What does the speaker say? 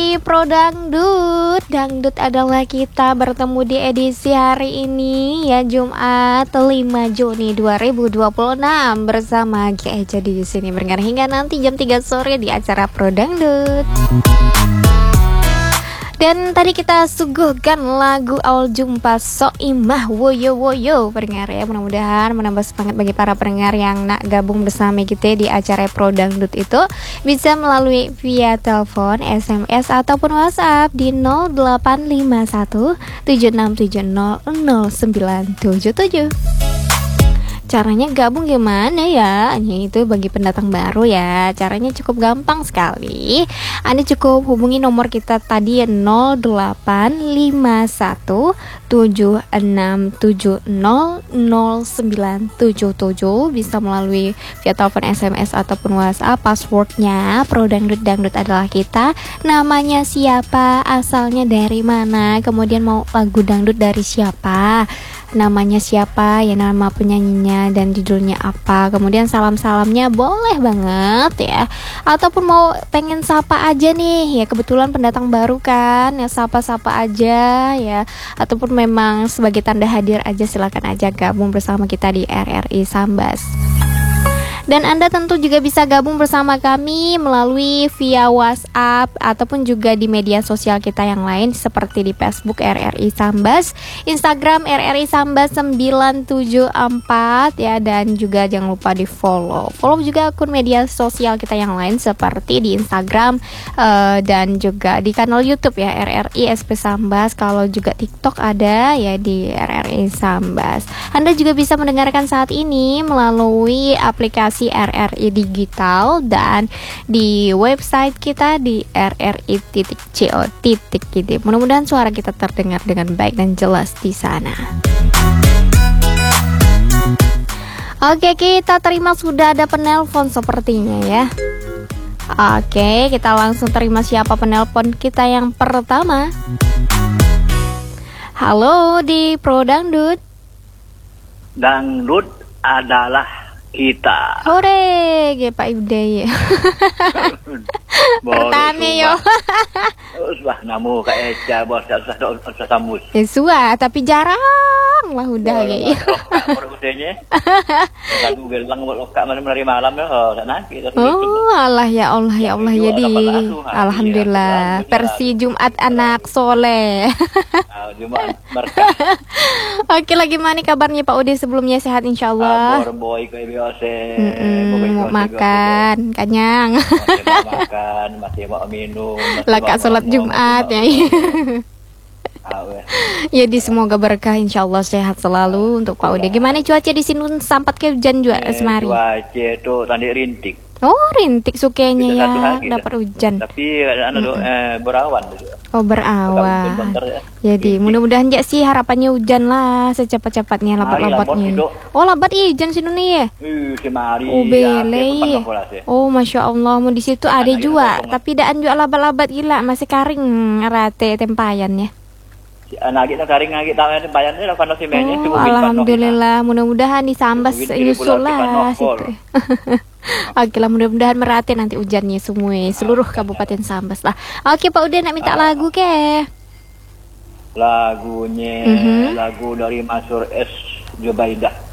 di Pro Dangdut. Dangdut adalah kita bertemu di edisi hari ini ya, Jumat 5 Juni 2026 bersama Eja di sini berdengar hingga nanti jam 3 sore di acara Pro Dangdut. Dan tadi kita suguhkan lagu awal jumpa Soimah Woyo Woyo pendengar ya. Mudah-mudahan menambah semangat bagi para pendengar yang nak gabung bersama kita di acara Pro Dangdut itu. Bisa melalui via telepon, SMS ataupun WhatsApp di 0851 7670 0977. Caranya gabung gimana ya? Itu bagi pendatang baru ya. Caranya cukup gampang sekali. Anda cukup hubungi nomor kita tadi 0851 7670 0977. Bisa melalui via telepon, SMS ataupun WhatsApp. Passwordnya Pro Dangdut, Dangdut adalah kita. Namanya siapa, asalnya dari mana, kemudian mau lagu dangdut dari siapa, namanya siapa ya, nama penyanyinya dan judulnya apa, kemudian salam-salamnya boleh banget ya, ataupun mau pengen sapa aja nih ya, kebetulan pendatang baru kan ya, sapa-sapa aja ya, ataupun memang sebagai tanda hadir aja, silakan aja gabung bersama kita di RRI Sambas. Dan Anda tentu juga bisa gabung bersama kami melalui via WhatsApp ataupun juga di media sosial kita yang lain seperti di Facebook RRI Sambas, Instagram RRI Sambas 974 ya, dan juga jangan lupa di follow juga akun media sosial kita yang lain seperti di Instagram dan juga di kanal YouTube ya RRI SP Sambas. Kalau juga TikTok ada ya di RRI Sambas. Anda juga bisa mendengarkan saat ini melalui aplikasi RRI Digital dan di website kita di rri.co. Mudah-mudahan suara kita terdengar dengan baik dan jelas di sana. Oke, kita terima sudah ada penelpon sepertinya ya. Oke, kita langsung terima siapa penelpon kita yang pertama. Halo di Pro Dangdut. Dangdut adalah kita. Hore, Pak Ibde. Pertane yo. Wah, namu ka Eja bos usah sambut. Sua, tapi jarang lah udah ya. Orang udahnya. Lagu gelang lokak menarik malam ya, sana kita. Oh, Allah ya Allah ya Allah, jadi alhamdulillah versi Jumat anak soleh. Jumat berkah. Oke, lagi mana kabarnya Pak Ude sebelumnya, sehat insyaallah? Boy kayak biasa. Mau makan, kenyang. Masih mau minum. Laka sholat Jumat ya. Jadi semoga berkah, insyaallah sehat selalu untuk Pak Ude. Gimana cuaca di sini, sempat ke hujan juga semari? Cuaca itu tadi rintik. Oh, rintik sukanya ya, dapat hujan. Tapi berawan. Oh, berawan. Jadi mudah-mudahan ya sih, harapannya hujan lah secepat-cepatnya, lambat-lambatnya. Oh, lambat hujan sini nih ya. Oh, bele. Oh, masya Allah, mau di situ ada juga, tapi daan juga lambat-lambat gila, masih karing rate tempayannya. Anak kita karing lagi tahu tempayannya lah karena semennya. Oh, alhamdulillah, mudah-mudahan di Sambas nyusul lah situ. Oke lah, mudah-mudahan merata nanti hujannya semua seluruh Kabupaten Sambas lah. Oke Pak Ude, nak minta lagu ke? Lagunya lagu dari Masur S. Jubaidah.